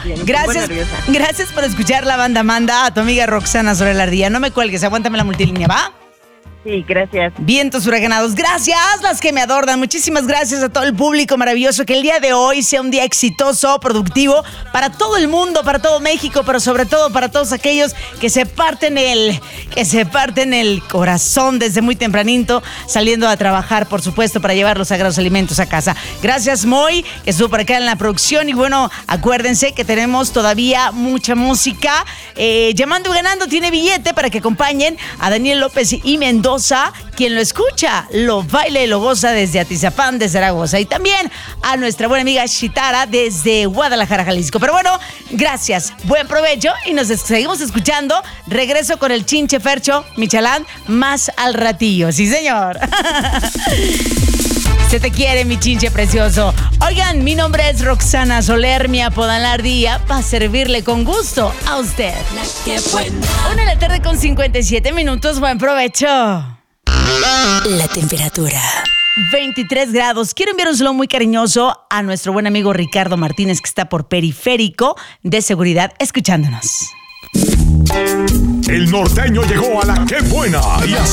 bien. Gracias, gracias por escuchar La Banda Manda a tu amiga Roxana Soler Ardilla. No me cuelgues, aguántame la multilínea, ¿va? Sí, gracias. Vientos huracanados, gracias, las que me adornan. Muchísimas gracias a todo el público maravilloso. Que el día de hoy sea un día exitoso, productivo para todo el mundo, para todo México, pero sobre todo para todos aquellos que se parten el corazón desde muy tempranito, saliendo a trabajar, por supuesto, para llevar los sagrados alimentos a casa. Gracias, Moy, que estuvo por acá en la producción. Y bueno, acuérdense que tenemos todavía mucha música. Llamando y Ganando tiene billete para que acompañen a Daniel López y Mendoza. Quien lo escucha, lo baila y lo goza desde Atizapán de Zaragoza. Y también a nuestra buena amiga Shitara desde Guadalajara, Jalisco. Pero bueno, gracias, buen provecho y nos seguimos escuchando. Regreso con el Chinche Fercho Michalán más al ratillo. Sí, señor. Se te quiere, mi chinche precioso. Oigan, mi nombre es Roxana Soler, mi apodan La Ardilla, para servirle con gusto a usted. Una de la tarde con 57 minutos, buen provecho. La temperatura. 23 grados. Quiero enviar un saludo muy cariñoso a nuestro buen amigo Ricardo Martínez, que está por Periférico de Seguridad, escuchándonos. El norteño llegó a la Qué Buena y